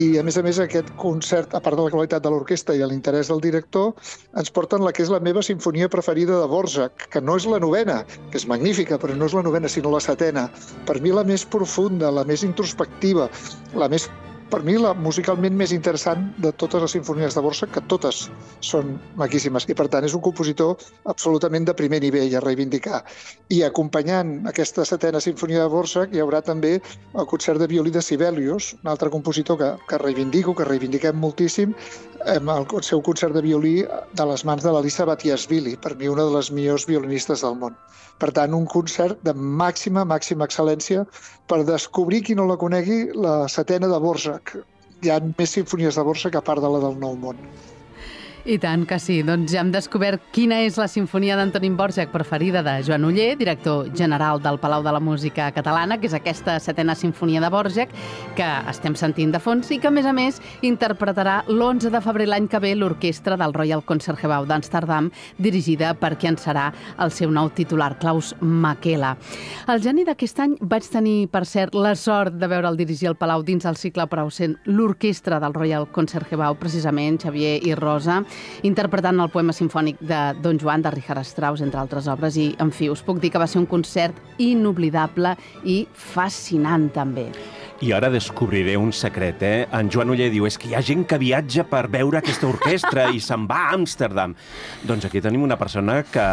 I, a més, aquest concert, a part de la qualitat de l'orquestra i l'interès del director, ens porten la que és la meva sinfonia preferida de Dvořák, que no és la novena, que és magnífica, però no és la novena, sinó la setena. Per mi la més profunda, la més introspectiva, per mi la musicalment més interessant de totes les sinfonies de Dvořák, que totes són maquíssimes. I, per tant, és un compositor absolutament de primer nivell a reivindicar. I acompanyant aquesta setena sinfonia de Dvořák hi haurà també el concert de violí de Sibelius, un altre compositor que reivindiquem moltíssim, el seu concert de violí de les mans de l'Elisa Batiashvili, per mi una de les millors violinistes del món. Per tant, un concert de màxima excel·lència per descobrir, qui no la conegui, la setena de Dvořák. Hi ha més sinfonies de Dvořák a part de la del Nou Món. I tant que sí. Doncs ja hem descobert quina és la sinfonia d'Antonín Dvořák preferida de Joan Oller, director general del Palau de la Música Catalana, que és aquesta setena sinfonia de Dvořák, que estem sentint de fons i que, a més, interpretarà l'11 de febrer l'any que ve l'orquestra del Royal Concertgebouw d'Amsterdam, dirigida per qui en serà el seu nou titular, Klaus Makela. Al gener d'aquest any vaig tenir, per cert, la sort de veure'l dirigir el Palau dins el cicle Prausen, l'orquestra del Royal Concertgebouw, precisament, Xavier i Rosa, interpretant el poema sinfònic de Don Joan de Richard Strauss, entre altres obres, i, en fi, us puc dir que va ser un concert inoblidable i fascinant, també. I ara descobriré un secret, En Joan Oller diu, és que hi ha gent que viatja per veure aquesta orquestra i se'n va a Amsterdam. Doncs aquí tenim una persona que,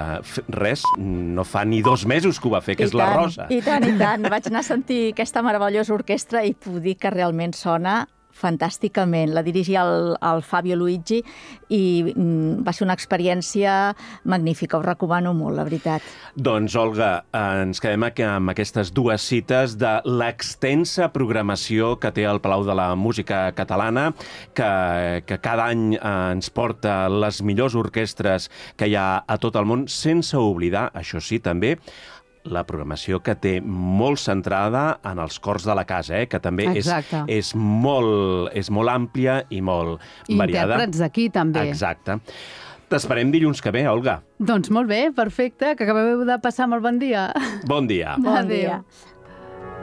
no fa ni 2 mesos que ho va fer, que és la Rosa. I tant. Vaig anar a sentir aquesta meravellosa orquestra i puc dir que realment sona fantàsticament. La dirigia el Fabio Luigi i va ser una experiència magnífica. Ho recomano molt, la veritat. Doncs, Olga, ens quedem amb aquestes 2 cites de l'extensa programació que té el Palau de la Música Catalana, que cada any ens porta les millors orquestres que hi ha a tot el món, sense oblidar, això sí, també, la programació que té molt centrada en els cors de la casa, que també és molt àmplia i molt variada. Intèrprets d'aquí, també. Exacte. T'esperem dilluns que ve, Olga. Doncs molt bé, perfecte, que acabeu de passar molt bon dia. Bon dia. Bon dia.